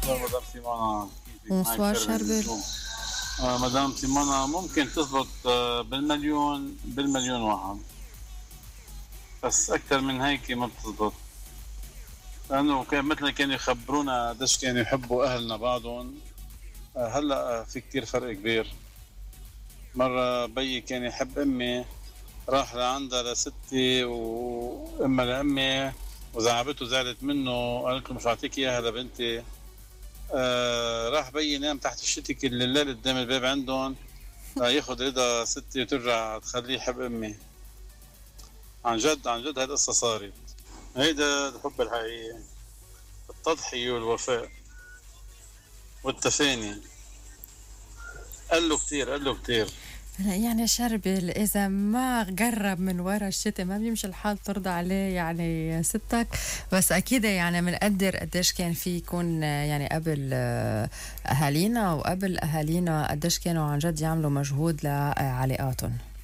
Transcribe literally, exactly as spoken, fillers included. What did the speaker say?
مدام سيمونا، كيفك؟ معك بونسوار شربل شربل. النجوم. آه مدام سيمونا ممكن تزبط آه بالمليون بالمليون واحد، بس أكثر من هيك ما بتزبط. لأنه كان مثل كانوا يخبرونا قديش كانوا يحبوا أهلنا بعضهم. آه هلا آه في كتير فرق كبير. مرة بيي كان يحب أمي، راح لعندها لستي وأمها لأمي وزعبته، زعلت منه، قالت له مش هعطيك إياها لبنتي. آه راح بيي ينام تحت الشتك الليل قدام الباب عندهم، ياخذ رضا ستي وترجع تخليه يحب امي. عن جد عن جد هاي القصه صارت. هيدا الحب الحقيقي، التضحيه والوفاء والتفاني. قال له كثير، قال له كثير. هلا يعني شربل إذا ما قرب من ورا الشتاء ما بيمشي الحال ترضى عليه يعني ستك. بس أكيد يعني منقدر قديش كان في يكون يعني قبل آه، أهالينا وقبل أهالينا قديش كانوا عن جد يعملوا مجهود لعلاقاتهم.